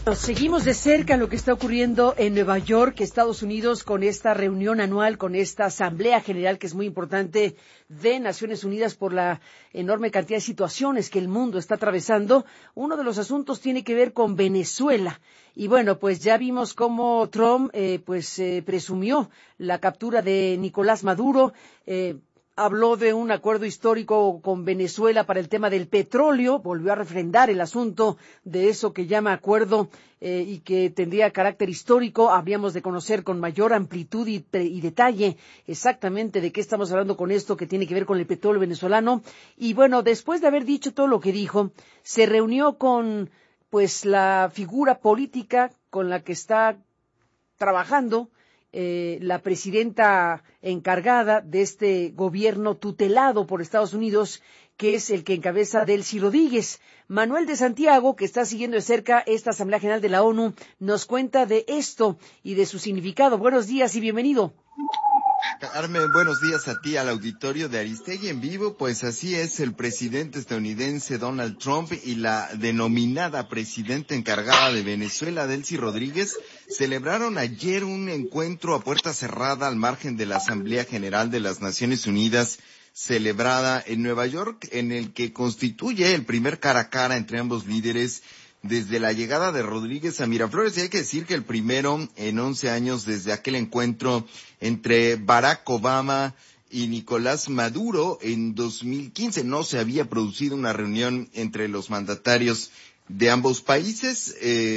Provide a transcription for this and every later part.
Seguimos de cerca lo que está ocurriendo en Nueva York, Estados Unidos, con esta reunión anual, con esta Asamblea General que es muy importante de Naciones Unidas por la enorme cantidad de situaciones que el mundo está atravesando. Uno de los asuntos tiene que ver con Venezuela. Y bueno, pues ya vimos cómo Trump presumió la captura de Nicolás Maduro. Habló de un acuerdo histórico con Venezuela para el tema del petróleo, volvió a refrendar el asunto de eso que llama acuerdo y que tendría carácter histórico. Habríamos de conocer con mayor amplitud y detalle exactamente de qué estamos hablando con esto que tiene que ver con el petróleo venezolano. Y bueno, después de haber dicho todo lo que dijo, se reunió con la figura política con la que está trabajando la presidenta encargada de este gobierno tutelado por Estados Unidos, que es el que encabeza Delcy Rodríguez. Manuel de Santiago, que está siguiendo de cerca esta Asamblea General de la ONU, nos cuenta de esto y de su significado. Buenos días y bienvenido. Carmen, buenos días a ti, al auditorio de Aristegui en vivo. Pues así es, el presidente estadounidense Donald Trump y la denominada presidenta encargada de Venezuela, Delcy Rodríguez, celebraron ayer un encuentro a puerta cerrada al margen de la Asamblea General de las Naciones Unidas, celebrada en Nueva York, en el que constituye el primer cara a cara entre ambos líderes desde la llegada de Rodríguez a Miraflores. Y hay que decir que el primero en 11 años desde aquel encuentro entre Barack Obama y Nicolás Maduro en 2015. No se había producido una reunión entre los mandatarios de ambos países.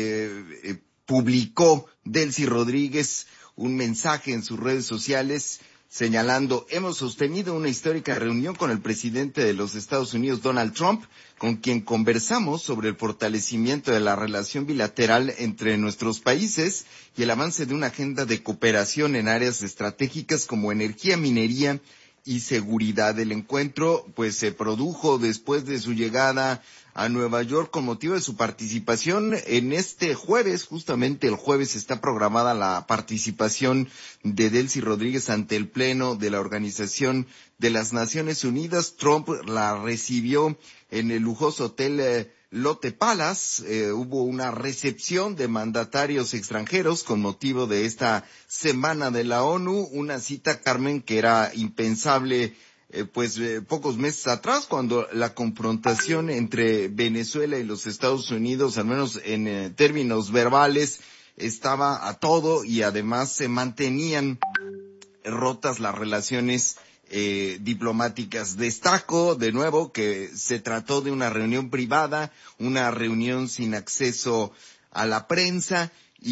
Publicó Delcy Rodríguez un mensaje en sus redes sociales señalando: hemos sostenido una histórica reunión con el presidente de los Estados Unidos, Donald Trump, con quien conversamos sobre el fortalecimiento de la relación bilateral entre nuestros países y el avance de una agenda de cooperación en áreas estratégicas como energía, minería y seguridad. El encuentro se produjo después de su llegada a Nueva York con motivo de su participación en este jueves. Justamente el jueves está programada la participación de Delcy Rodríguez ante el Pleno de la Organización de las Naciones Unidas. Trump la recibió en el lujoso hotel Lotte Palace. Hubo una recepción de mandatarios extranjeros con motivo de esta Semana de la ONU, una cita, Carmen, que era impensable pocos meses atrás, cuando la confrontación entre Venezuela y los Estados Unidos, al menos en términos verbales, estaba a todo, y además se mantenían rotas las relaciones diplomáticas. Destaco de nuevo que se trató de una reunión privada, una reunión sin acceso a la prensa,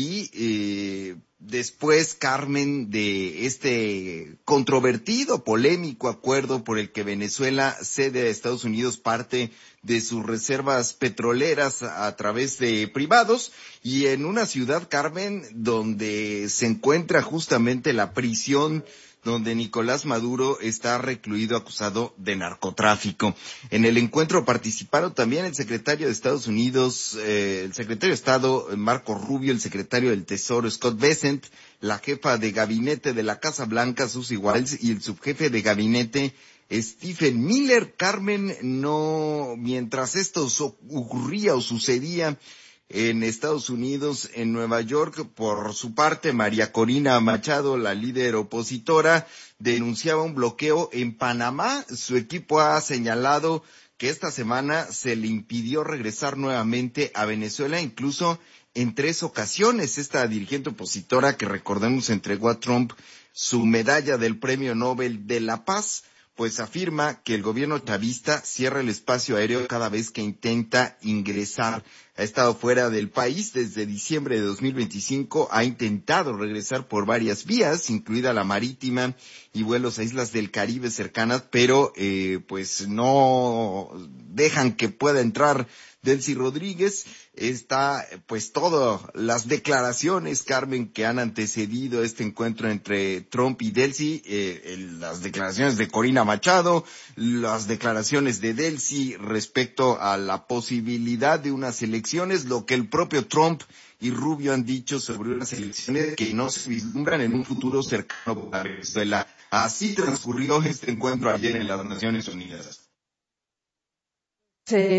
y después, Carmen, de este controvertido, polémico acuerdo por el que Venezuela cede a Estados Unidos parte de sus reservas petroleras a través de privados, y en una ciudad, Carmen, donde se encuentra justamente la prisión donde Nicolás Maduro está recluido acusado de narcotráfico. En el encuentro participaron también el secretario de Estados Unidos, el secretario de Estado Marco Rubio, el secretario del Tesoro Scott Bessent, la jefa de gabinete de la Casa Blanca Susie Wiles y el subjefe de gabinete Stephen Miller. Carmen, mientras esto ocurría o sucedía en Estados Unidos, en Nueva York, por su parte, María Corina Machado, la líder opositora, denunciaba un bloqueo en Panamá. Su equipo ha señalado que esta semana se le impidió regresar nuevamente a Venezuela, incluso en 3 ocasiones. Esta dirigente opositora, que recordemos entregó a Trump su medalla del Premio Nobel de la Paz, afirma que el gobierno chavista cierra el espacio aéreo cada vez que intenta ingresar. Ha estado fuera del país desde diciembre de 2025, ha intentado regresar por varias vías, incluida la marítima y vuelos a islas del Caribe cercanas, pero no dejan que pueda entrar Delcy Rodríguez. Está todas las declaraciones, Carmen, que han antecedido este encuentro entre Trump y Delcy, las declaraciones de Corina Machado, las declaraciones de Delcy respecto a la posibilidad de unas elecciones, lo que el propio Trump y Rubio han dicho sobre unas elecciones que no se vislumbran en un futuro cercano para Venezuela. Así transcurrió este encuentro ayer en las Naciones Unidas.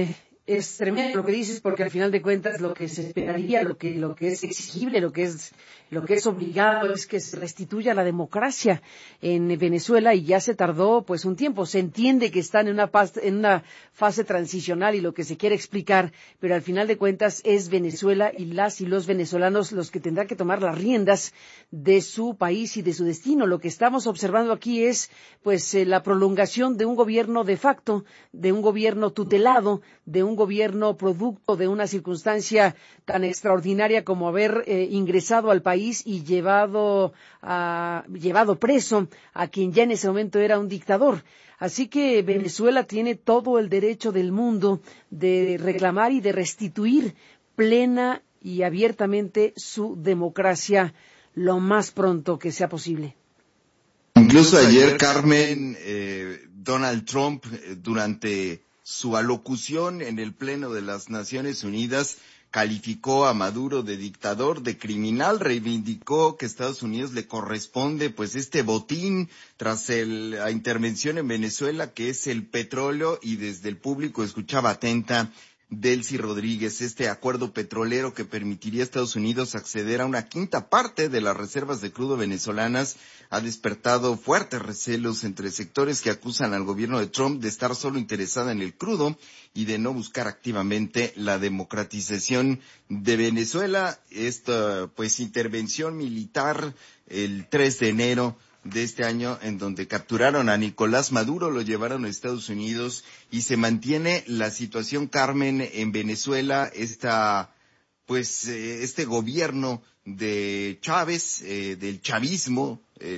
Es tremendo lo que dices, porque al final de cuentas lo que se esperaría, lo que es exigible, lo que es obligado es que se restituya la democracia en Venezuela, y ya se tardó pues un tiempo. Se entiende que están en una fase transicional y lo que se quiere explicar, pero al final de cuentas es Venezuela y las y los venezolanos los que tendrán que tomar las riendas de su país y de su destino. Lo que estamos observando aquí es pues la prolongación de un gobierno de facto, de un gobierno tutelado, de un gobierno producto de una circunstancia tan extraordinaria como haber ingresado al país y llevado preso a quien ya en ese momento era un dictador. Así que Venezuela tiene todo el derecho del mundo de reclamar y de restituir plena y abiertamente su democracia lo más pronto que sea posible. Incluso ayer, Carmen, Donald Trump, durante su alocución en el Pleno de las Naciones Unidas, calificó a Maduro de dictador, de criminal, reivindicó que a Estados Unidos le corresponde pues este botín tras la intervención en Venezuela, que es el petróleo, y desde el público escuchaba atenta Delcy Rodríguez, este acuerdo petrolero que permitiría a Estados Unidos acceder a una quinta parte de las reservas de crudo venezolanas ha despertado fuertes recelos entre sectores que acusan al gobierno de Trump de estar solo interesada en el crudo y de no buscar activamente la democratización de Venezuela. Esta pues intervención militar el 3 de enero de este año, en donde capturaron a Nicolás Maduro, lo llevaron a Estados Unidos y se mantiene la situación, Carmen, en Venezuela, este gobierno de Chávez, del chavismo,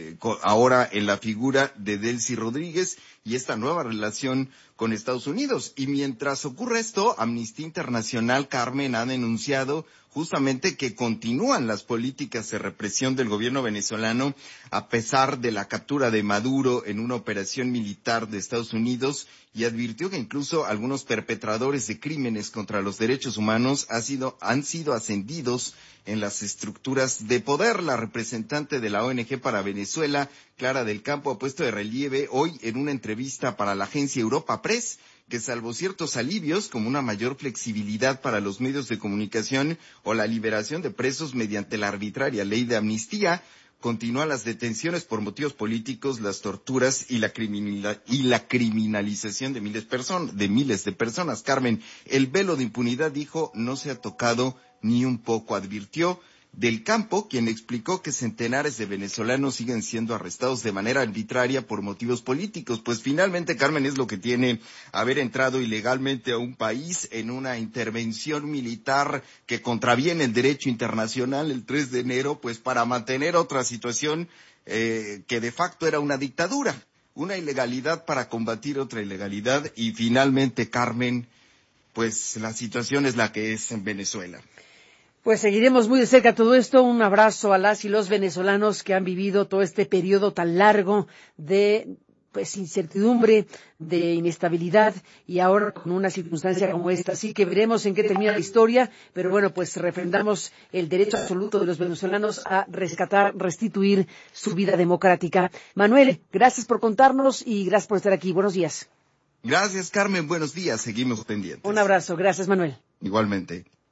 ahora en la figura de Delcy Rodríguez, y esta nueva relación con Estados Unidos. Y mientras ocurre esto, Amnistía Internacional, Carmen, ha denunciado justamente que continúan las políticas de represión del gobierno venezolano a pesar de la captura de Maduro en una operación militar de Estados Unidos, y advirtió que incluso algunos perpetradores de crímenes contra los derechos humanos han sido ascendidos en las estructuras de poder. La representante de la ONG para Venezuela, Clara del Campo, ha puesto de relieve hoy en una entrevista para la agencia Europa Press que salvo ciertos alivios como una mayor flexibilidad para los medios de comunicación o la liberación de presos mediante la arbitraria ley de amnistía, continúan las detenciones por motivos políticos, las torturas y la criminalización de miles de personas. Carmen, el velo de impunidad, dijo, no se ha tocado ni un poco, advirtió Del Campo, quien explicó que centenares de venezolanos siguen siendo arrestados de manera arbitraria por motivos políticos. Pues finalmente, Carmen, es lo que tiene haber entrado ilegalmente a un país en una intervención militar que contraviene el derecho internacional el 3 de enero, pues para mantener otra situación que de facto era una dictadura, una ilegalidad para combatir otra ilegalidad. Y finalmente, Carmen, pues la situación es la que es en Venezuela. Pues seguiremos muy de cerca todo esto. Un abrazo a las y los venezolanos que han vivido todo este periodo tan largo de incertidumbre, de inestabilidad, y ahora con una circunstancia como esta. Así que veremos en qué termina la historia, pero bueno, pues refrendamos el derecho absoluto de los venezolanos a rescatar, restituir su vida democrática. Manuel, gracias por contarnos y gracias por estar aquí. Buenos días. Gracias, Carmen. Buenos días. Seguimos pendientes. Un abrazo. Gracias, Manuel. Igualmente.